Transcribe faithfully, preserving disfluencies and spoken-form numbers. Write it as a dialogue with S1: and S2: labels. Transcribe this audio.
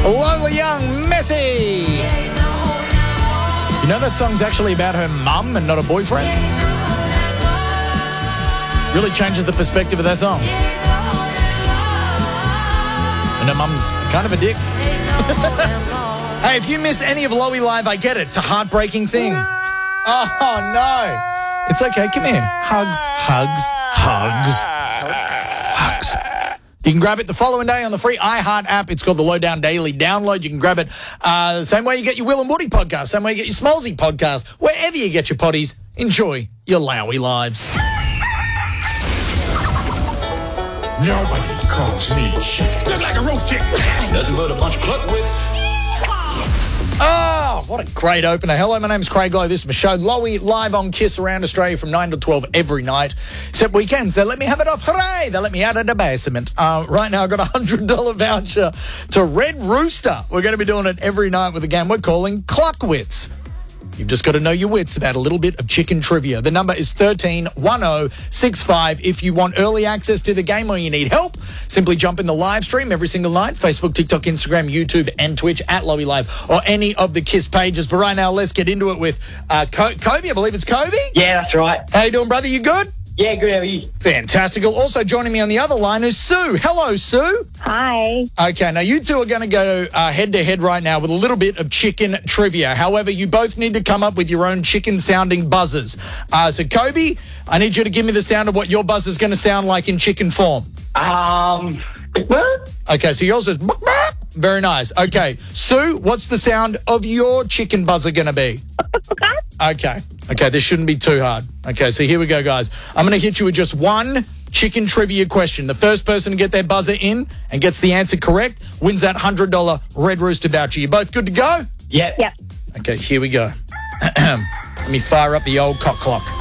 S1: Lola Young, Messi. You know that song's actually about her mum and not a boyfriend? Really changes the perspective of that song. And her mum's kind of a dick. Hey, if you miss any of Loey Live, I get it. It's a heartbreaking thing. Oh, no. It's okay. Come here. Hugs, hugs, hugs, hugs. You can grab it the following day on the free iHeart app. It's called the Lowdown Daily Download. You can grab it uh, the same way you get your Will and Woody podcast, same way you get your Smallsy podcast. Wherever you get your potties, enjoy your Lowy lives.
S2: Nobody calls me chicken.
S3: Look like a roast chicken.
S2: Nothing but a bunch of cluckwits.
S1: Oh, what a great opener. Hello, my name's Craig Lowe. This is my show, Loey, live on Kiss around Australia from nine to twelve every night. Except weekends. They let me have it off. Hooray! They let me out of the basement. Uh, right now, I've got a one hundred dollars voucher to Red Rooster. We're going to be doing it every night with a game we're calling Cluckwits. You've just got to know your wits about a little bit of chicken trivia. The number is one three one zero six five. If you want early access to the game or you need help, simply jump in the live stream every single night. Facebook, TikTok, Instagram, YouTube, and Twitch at Loey Live or any of the Kiss pages. But right now, let's get into it with uh, Co- Kobe. I believe it's Kobe.
S4: Yeah, that's right.
S1: How you doing, brother? You good?
S4: Yeah, good. How are you?
S1: Fantastic. Also joining me on the other line is Sue. Hello, Sue.
S5: Hi.
S1: Okay, now you two are going to go uh, head-to-head right now with a little bit of chicken trivia. However, you both need to come up with your own chicken-sounding buzzers. Uh, so, Kobe, I need you to give me the sound of what your buzzer's going to sound like in chicken form.
S4: Um,
S1: Okay, so yours is... Very nice. Okay, Sue, what's the sound of your chicken buzzer going to be? Okay. Okay, this shouldn't be too hard. Okay, so here we go, guys. I'm going to hit you with just one chicken trivia question. The first person to get their buzzer in and gets the answer correct wins that one hundred dollars Red Rooster voucher. You both good to go?
S4: Yep.
S5: Yep.
S1: Okay, here we go. Let me fire up the old cock clock.